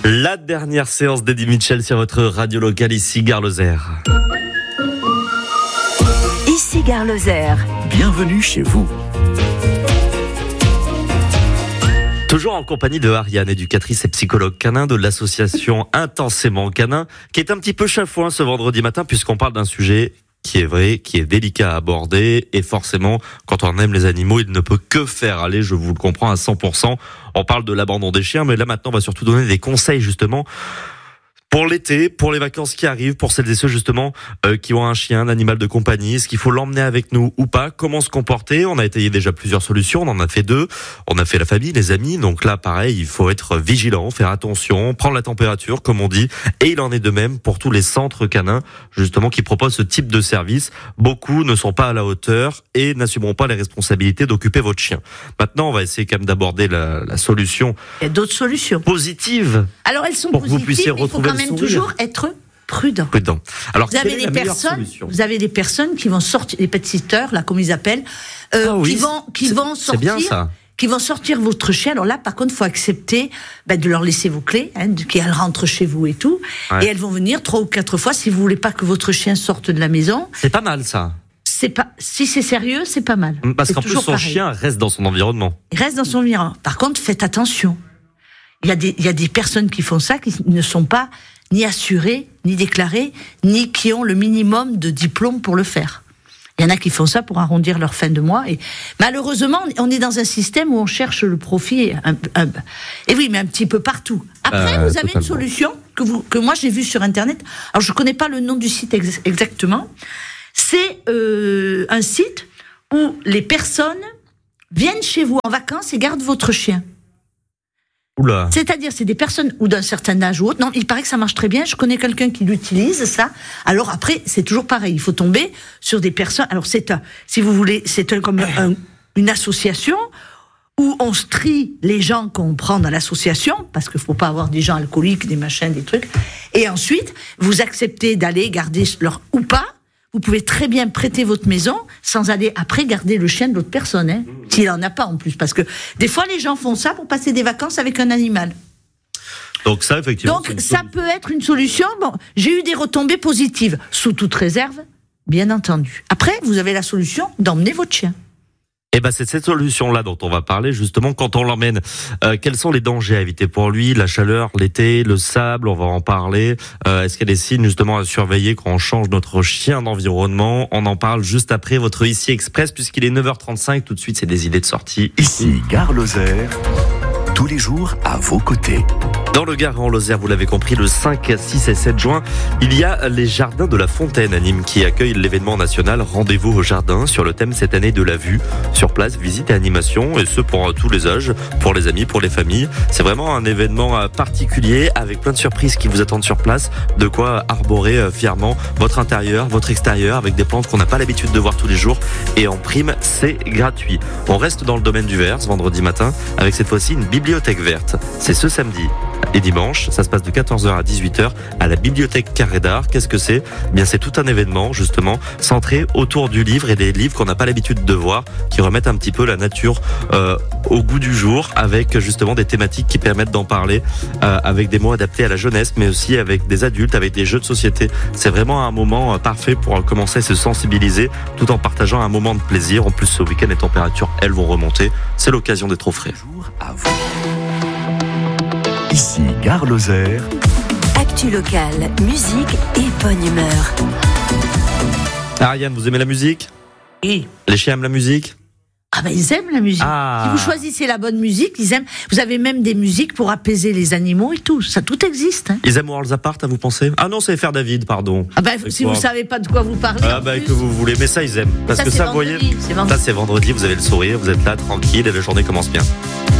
La dernière séance d'Eddie Mitchell sur votre radio locale, ici Gare Lozère. Ici Gare Lozère. Bienvenue chez vous. Toujours en compagnie de Ariane, éducatrice et psychologue canin de l'association Intensément Canin, qui est un petit peu chafouin ce vendredi matin puisqu'on parle d'un sujet qui est vrai, qui est délicat à aborder, et forcément, quand on aime les animaux, il ne peut que faire aller, je vous le comprends à 100%. On parle de l'abandon des chiens, mais là maintenant, on va surtout donner des conseils justement pour l'été, pour les vacances qui arrivent, pour celles et ceux justement qui ont un chien, un animal de compagnie. Est-ce qu'il faut l'emmener avec nous ou pas? Comment se comporter? On a étayé déjà plusieurs solutions, on en a fait 2. On a fait la famille, les amis. Donc là, pareil, il faut être vigilant, faire attention, prendre la température, comme on dit. Et il en est de même pour tous les centres canins, justement, qui proposent ce type de service. Beaucoup ne sont pas à la hauteur et n'assumeront pas les responsabilités d'occuper votre chien. Maintenant, on va essayer quand même d'aborder la solution. Il y a d'autres solutions Positive. Alors elles sont pour que vous puissiez positives, mais il faut retrouver quand le même sourire. toujours être prudent. Alors, Vous avez des personnes qui vont sortir, les pet-sitters, là, comme ils appellent, qui vont sortir. C'est bien ça. Qui vont sortir votre chien. Alors là, par contre, il faut accepter de leur laisser vos clés, qu'elles rentrent chez vous et tout. Ouais. Et elles vont venir 3 ou 4 fois si vous voulez pas que votre chien sorte de la maison. C'est pas mal ça. Si c'est sérieux, c'est pas mal. Parce qu'en plus, son chien reste dans son environnement. Il reste dans son environnement. Par contre, faites attention. Il y a des personnes qui font ça, qui ne sont pas ni assurées, ni déclarées, ni qui ont le minimum de diplôme pour le faire. Il y en a qui font ça pour arrondir leur fin de mois. Et malheureusement, on est dans un système où on cherche le profit. Et oui, mais un petit peu partout. Après, vous avez une solution que moi j'ai vue sur Internet. Alors, je connais pas le nom du site exactement. C'est un site où les personnes viennent chez vous en vacances et gardent votre chien. Oula. C'est-à-dire, c'est des personnes ou d'un certain âge ou autre. Non, il paraît que ça marche très bien. Je connais quelqu'un qui l'utilise, ça. Alors après, c'est toujours pareil. Il faut tomber sur des personnes. Alors si vous voulez, comme une association où on trie les gens qu'on prend dans l'association, parce qu'il faut pas avoir des gens alcooliques, des machins, des trucs. Et ensuite, vous acceptez d'aller garder ou pas. Vous pouvez très bien prêter votre maison sans aller après garder le chien de l'autre personne, s'il en a pas en plus. Parce que des fois, les gens font ça pour passer des vacances avec un animal. Donc ça, effectivement. Donc ça peut être une solution. Bon, j'ai eu des retombées positives, sous toute réserve, bien entendu. Après, vous avez la solution d'emmener votre chien. Eh ben, c'est cette solution-là dont on va parler, justement, quand on l'emmène. Quels sont les dangers à éviter pour lui? La chaleur, l'été, le sable, on va en parler. Est-ce qu'il y a des signes, justement, à surveiller quand on change notre chien d'environnement? On en parle juste après votre Ici Express, puisqu'il est 9h35. Tout de suite, c'est des idées de sortie. Ici, Gare Lozère, tous les jours à vos côtés. Dans le Gard en Lozère, vous l'avez compris, le 5, 6 et 7 juin, il y a les Jardins de la Fontaine à Nîmes qui accueillent l'événement national Rendez-vous au Jardin sur le thème cette année de la vue. Sur place, visite et animation, et ce pour tous les âges, pour les amis, pour les familles. C'est vraiment un événement particulier avec plein de surprises qui vous attendent sur place. De quoi arborer fièrement votre intérieur, votre extérieur avec des plantes qu'on n'a pas l'habitude de voir tous les jours. Et en prime, c'est gratuit. On reste dans le domaine du vert ce vendredi matin avec cette fois-ci une bibliothèque verte. C'est ce samedi et dimanche, ça se passe de 14h à 18h à la bibliothèque Carré d'Art. Qu'est-ce que c'est? Eh bien, c'est tout un événement, justement, centré autour du livre et des livres qu'on n'a pas l'habitude de voir, qui remettent un petit peu la nature au goût du jour, avec justement des thématiques qui permettent d'en parler, avec des mots adaptés à la jeunesse, mais aussi avec des adultes, avec des jeux de société. C'est vraiment un moment parfait pour commencer à se sensibiliser, tout en partageant un moment de plaisir. En plus, ce week-end, les températures, elles, vont remonter. C'est l'occasion d'être au frais. À vous. Ici, Gare Lozère. Actu locale, musique et bonne humeur. Ariane, vous aimez la musique? Oui. Les chiens aiment la musique? Ah ben ils aiment la musique. Si vous choisissez la bonne musique, ils aiment. Vous avez même des musiques pour apaiser les animaux et tout. Ça, tout existe. Ils aiment Worlds Apart, vous pensez? Ah non, c'est Faire David, pardon. Ah ben si vous savez pas de quoi vous parlez. Ah ben que vous voulez, mais ça ils aiment. Parce que ça, vous voyez, ça c'est vendredi, vous avez le sourire, vous êtes là tranquille et la journée commence bien.